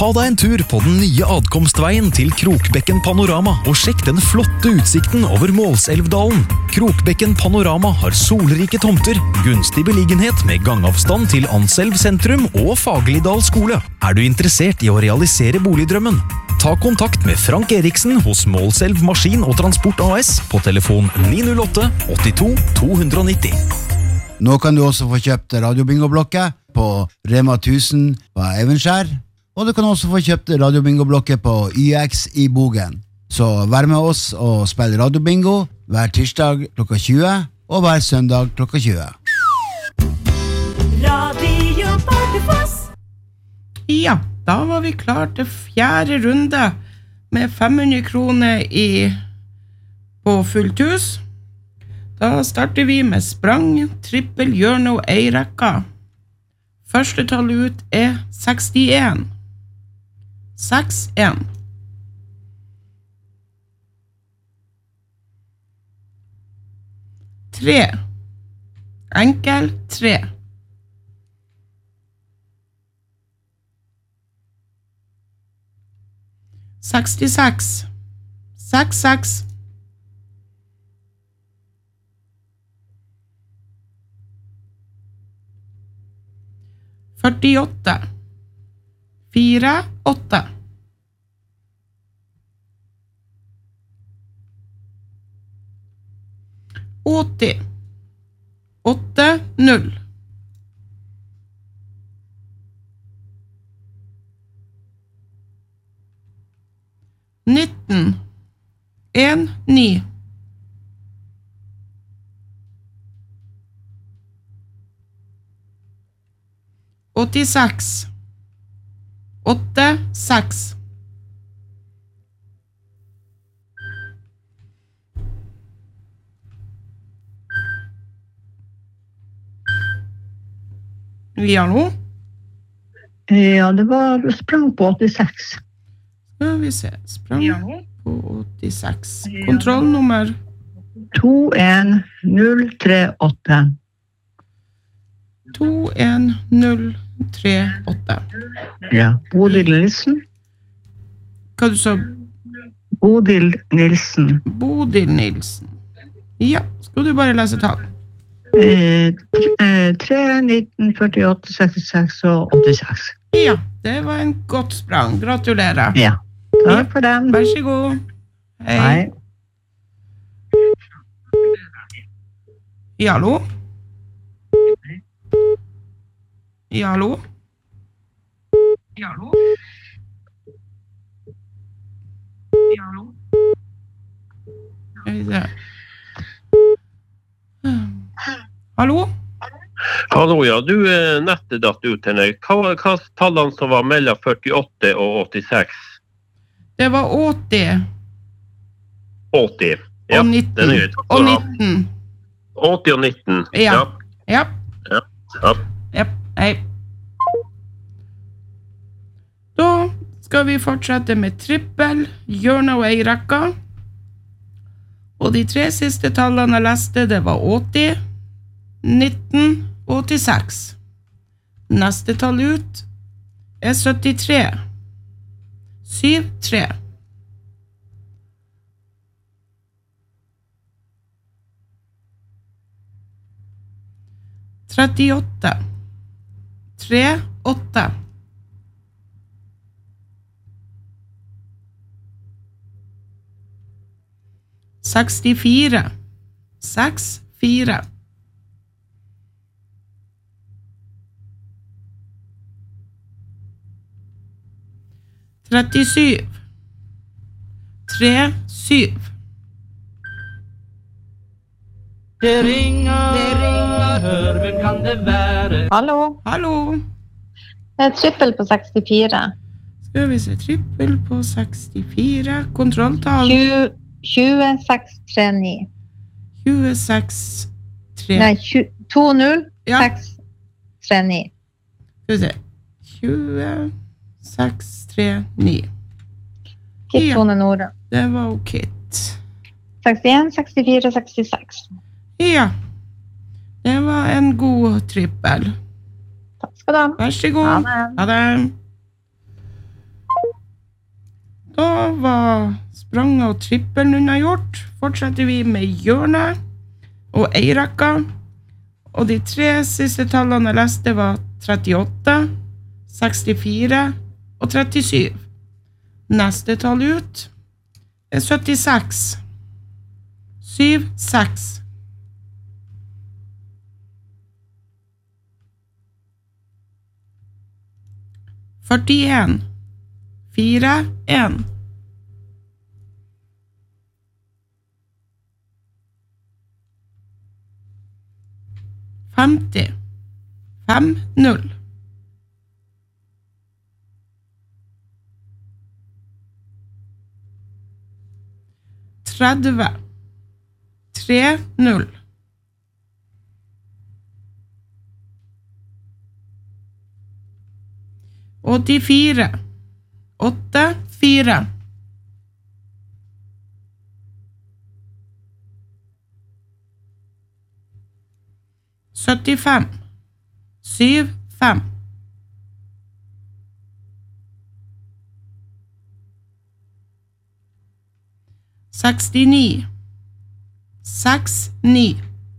Ta deg en tur på den nye adkomstveien til Krokbekken Panorama og sjekk den flotte utsikten over Målselvdalen. Krokbekken Panorama har solrike tomter, gunstig beliggenhet med gangavstand til Anselv sentrum og Fagerlidal skole. Er du interessert i å realisere boligdrømmen? Ta kontakt med Frank Eriksen hos Målselv Maskin og Transport AS på telefon 908 82 290. Nå kan du også få kjøpt radiobingo-blokket på Rema 1000 på Evenskjær, og du kan også få kjøpt radiobingo-blokket på YX i Bogen. Så vær med oss og spill radiobingo hver tirsdag klokka 20 og hver søndag klokka 20. Radio Bardufoss. Ja, da var vi klar til 4. runde med 500 kroner på fullt hus. Da starter vi med sprang, trippel, hjørne og ei-rekka. Første tallet ut 61. 61. 3. Enkel 3. 66. 66. 48. 4, 8. 80. 8, 0. 19. 1, 9. 86. 8, 6. Ja, nå? Ja, det var sprang på 86. Skal vi se, sprang på 86. Kontrollnummer? 21038. 21038. Ja, Bodil Nilsen. Hva du sa? Bodil Nilsen. Bodil Nilsen. Ja, skal du bare lese tall? 3, 19, 48, 66 og 86. Ja, det var en godt sprang. Gratulerer. Ja, takk for den. Vær så god. Hei. Hei. Ja, hallo? Ja, hallo? Ja, hallo? Ja, hallo? Skal vi se. Hallo? Hallo, ja. Du nettet datt ut henne. Hva tallene som var mellom 48 og 86? Det var 80. 80. Ja, og 19. Den er greit. Og 19. 80 og 19. Ja. Ja. Ja. Ja. Ja. Hei. Da skal vi fortsette med trippel, hjørne og ei-rekka. Og de 3 siste tallene jeg leste, det var 80, 19 og 86. Neste tall ut er 73. 73. 38. 3, 8. 64. 6, 4. 37. 3, 7. Det ringer, hør, hvem kan det være? Hallo. Hallo. Det er trippel på 64. Skal vi se, trippel på 64. Kontrolltall. 2639. 2639. Nei, 20639. Skal vi se. 2639. Kit Tone Nore. Det var jo Kit. 61, 64, 66. Ja. Det var en god trippel. Takk skal du ha. Vær så god. Ha det. Ha det. Da var sprang og trippelen unnagjort. Fortsetter vi med hjørnet og eirekka. Og de 3 siste tallene jeg leste var 38, 64 og 37. Neste tall ut er 76. 76. 41. 41. 50. 50. 30. 30. 84. 84. 75. 75. 69. 69.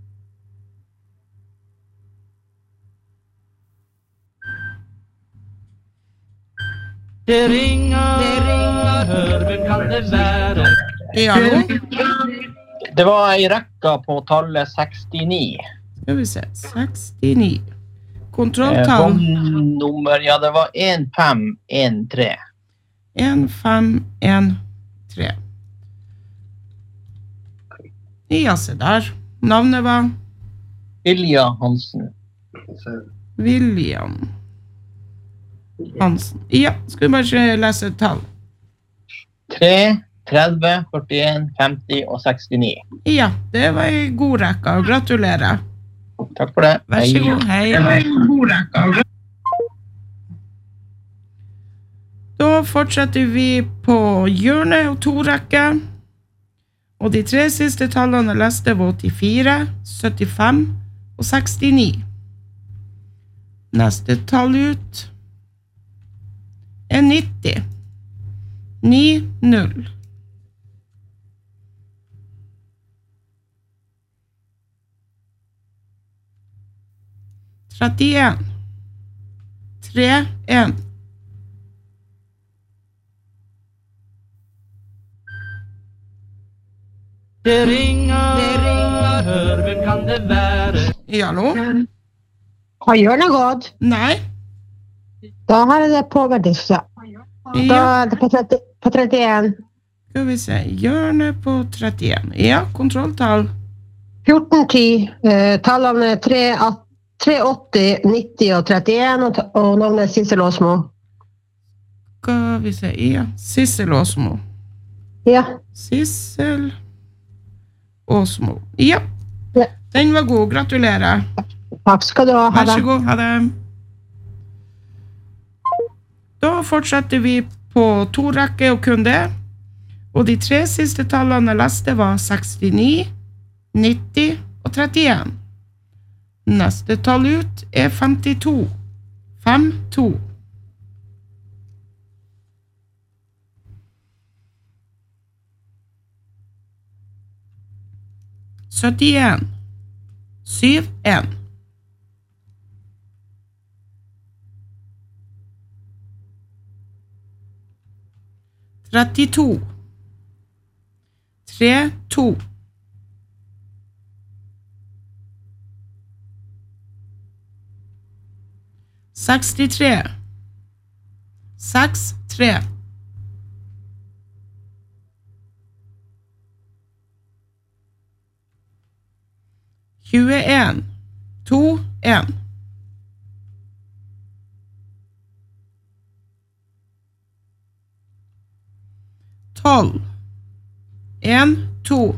'Det ringer, hør, hvem kan det være?' Hallo? Det var I rekka på tallet 69. Skal vi se. 69. Kontrolltall. Nummer, ja, det var 1513. 1513. Ja, se der. Navnet var Vilja Hansen. William Hansen. Ja, skal vi bare lese et tall. 3, 30, 41, 50 og 69. Ja, det var en god rekke. Gratulerer. Takk for det. Vær så god. Hei. Det var en god rekke. Da fortsetter vi på hjørnet og 2 rekker. Og de 3 siste tallene jeg leste var 84, 75 og 69. Neste tall ut er 90. 90. 31. 31. 'Det ringer, hør, hvem kan det være?' Hallo? Har hjørnet gått? Nei. Da har jeg det på verdisse. Da er det på 31. Skal vi se. Hjørnet på 31. Ja, kontrolltall. 1410. Tallene 380, 90 og 31, og navnet Sissel Åsmo. Skal vi se. Ja, Sissel Åsmo. Ja. Sissel Åsmo. Ja, Ja. den var god. Gratulerer. Takk skal du ha. Ha Vær så det. god. Ha det. Da fortsetter vi på 2 rekker og kun det. Og de 3 siste tallene jeg leste var 69, 90 og 31. Neste tall ut er 52. 52. 71. 71. 32. 32. 63. 63. 21. 21. 12. 1, 2.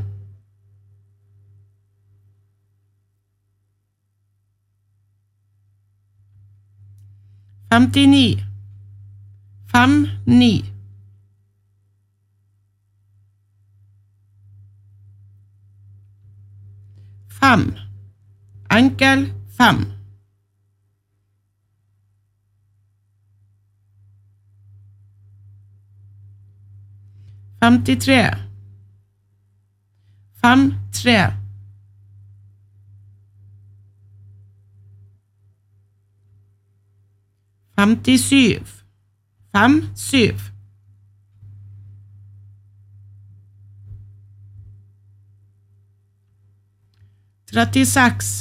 59. 5, 9. 5. Enkel 5. 53 53 57 57 36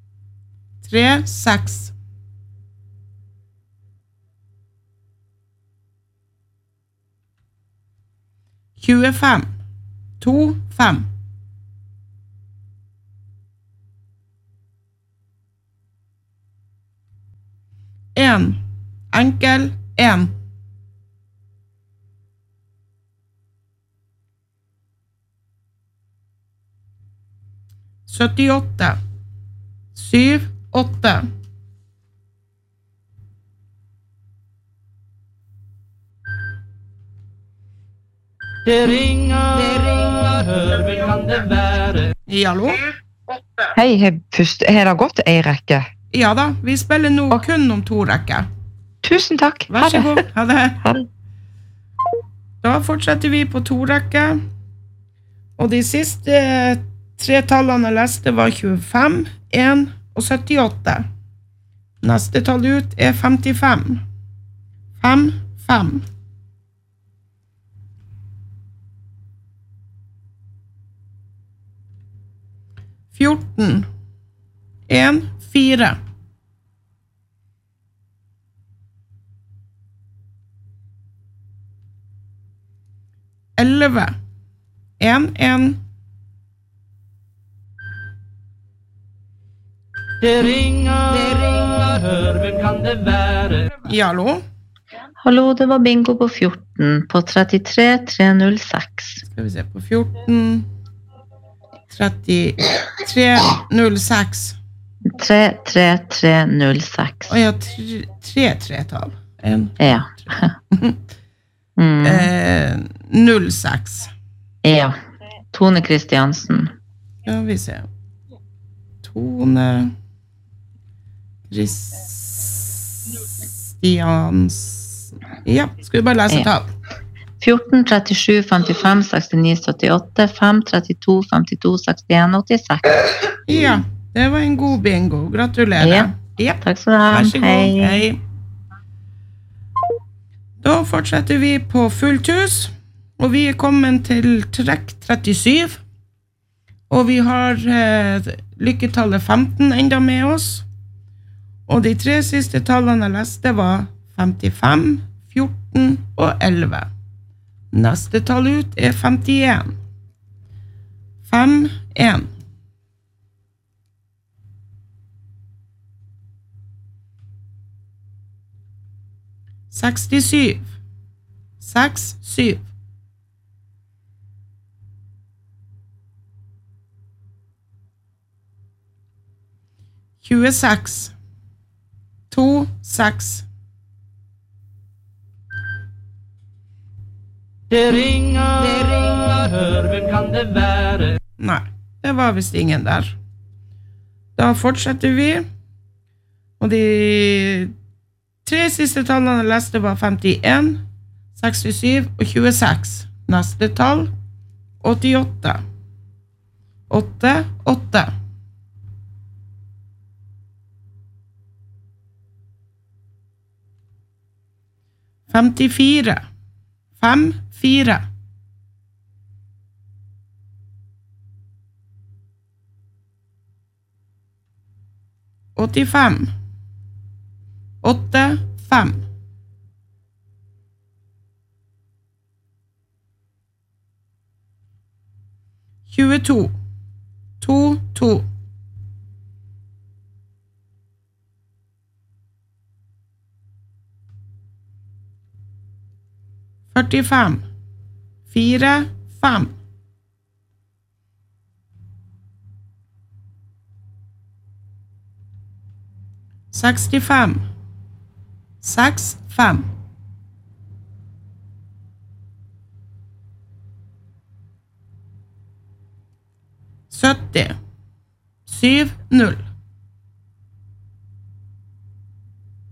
36 25 25 1 enkel 1 78 7 8 Det ringer, hør, hvem kan det være? Hallo? Hei, har det gått en rekke? Ja da, vi spiller nå kun om 2 rekker. Tusen takk. Vær så god. Ha det. Ha det. Da fortsetter vi på 2 rekker. Og de siste 3 tallene jeg leste var 25, 1 og 78. Neste tall ut er 55. 5, 5. Fjorten, 1, 4. 11, 1, 1. Det ringer, hør, hvem kan det være? Ja, hallo? Hallo, det var bingo på 14, på 33 306. Skal vi se på 14, 33 06. 33306. Å ja, 3-3-tall. Ja. 06. Ja. Tone Kristiansen. Ja, vi ser. Tone Kristiansen. Ja, skal vi bare lese tall? 14, 37, 55, 69, 78, 5, 32, 52, 61, 86. Ja, det var en god bingo. Gratulerer. Ja, takk skal du ha. Vær så god. Hei. Da fortsetter vi på fullt hus, og vi er kommet til trekk 37, og vi har lykketallet 15 enda med oss, og de 3 siste tallene jeg leste var 55, 14 og 11. Neste tall ut er 51. 5, 1. 67. 6, 7. 26. 2, 6. Det ringer, hør, hvem kan det være? Nei, det var visst ingen der. Da fortsetter vi. Og de 3 siste tallene jeg leste var 51, 67 og 26. Neste tall 88. 8, 8. 54. 5, 4. 85. 8, 5. 22. 2, 2. 45. 4, 5. 65. 6, 5. 70. 7, 0.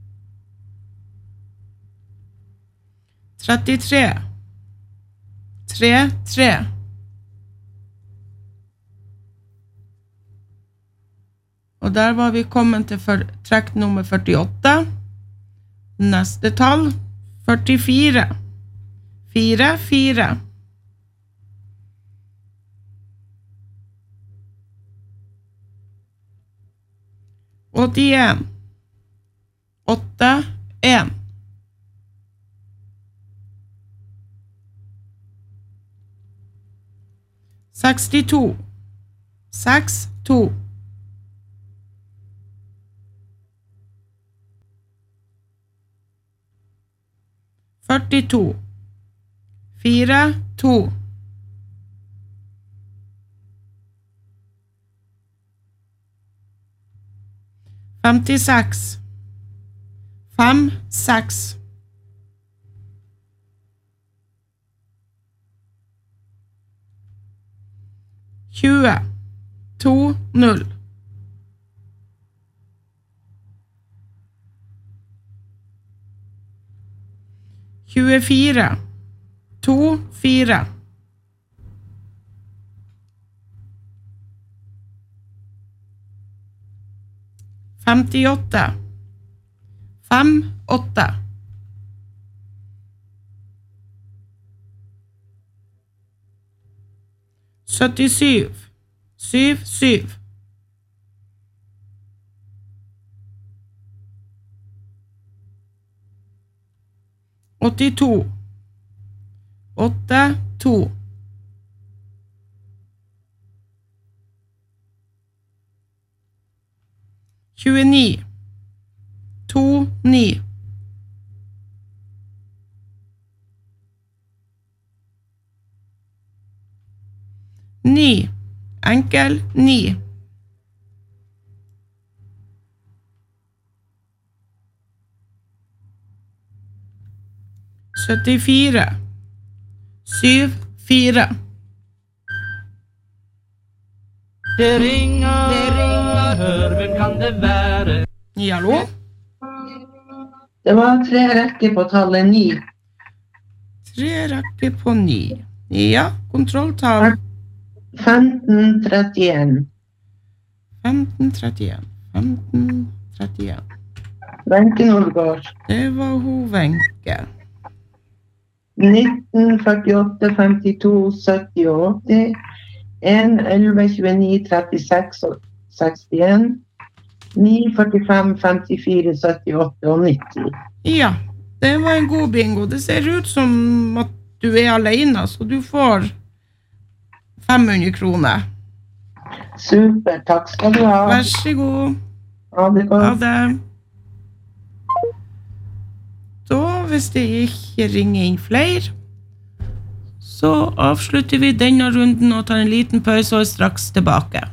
33. 3. Og der var vi kommet til trekk nummer 48. Neste tall, 44. 4. 81. 8. 1. 62. 6. 2. 42. 4. 2. 56. 5. 6. 20. 2. 0. 24. 2. 4. 58. 5. 8. 77. 7. 7. 82. 8. 2. 29. 2. 9. 9. Enkel 9. 74. 7. 4. Det ringer, hør, hvem kan det være? Hallo? Det var 3 rekker på tallet 9. 3 rekker på 9. Ja, kontrolltall. 1531. 1531. 1531. Wenche Nordgaard. Det var hun Wenche. 19, 48, 52, 70 og 80. 1, 11, 29, 36 og 61. 9, 45, 54, 78 og 90. Ja, det var en god bingo. Det ser ut som at du er alene, så du får 500 kroner. Super, takk skal du ha. Vær så god. Ha det godt. Ha det. Så hvis det ikke ringer inn flere, så avslutter vi denne runden og tar en liten pause og er straks tilbake.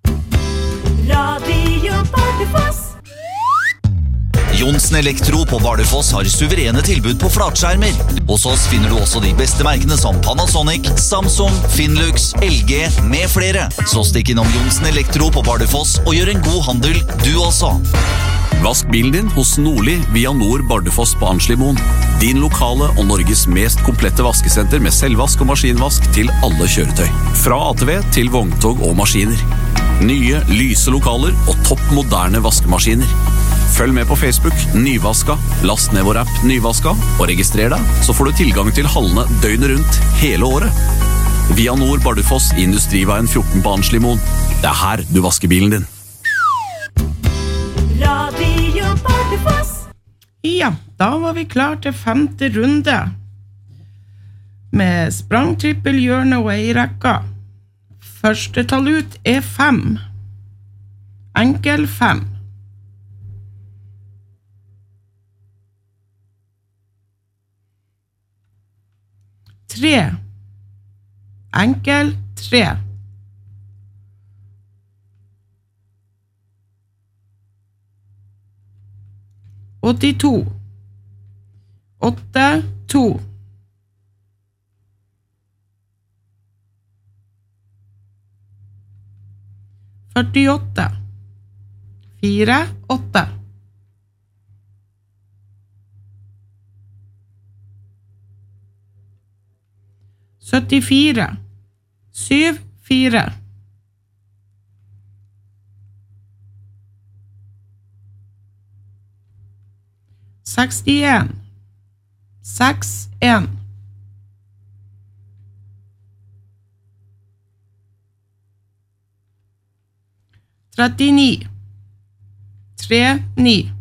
Radio Bardufoss. Johnsen Elektro på Bardufoss har suverene tilbud på flatskjermer. Hos oss finner du også de beste merkene som Panasonic, Samsung, Finlux, LG med flere. Så stikk innom Johnsen Elektro på Bardufoss og gjør en god handel, du også. Vask bilen din hos Nordli via Nord Bardufoss på Arnslimoen. Din lokale og Norges mest komplette vaskesenter med selvvask og maskinvask til alle kjøretøy. Fra ATV til vogntog og maskiner. Nye, lyse lokaler og topp moderne vaskemaskiner. Følg med på Facebook, Nyvaska, last ned vår app Nyvaska og registrer deg, så får du tilgang til hallene døgnet rundt hele året. Via Nord Bardufoss i Industriveien 14 på Arnslimoen. Det er her du vasker bilen din. Radio Bardufoss. Ja, da var vi klar til 5. runde. Med sprang, trippel, hjørne og ei rekka. Første tall ut er 5. Enkel 5. 3. Enkel 3. 82. 8. 2. 48. 4. 8. 74 74 61 61 39 39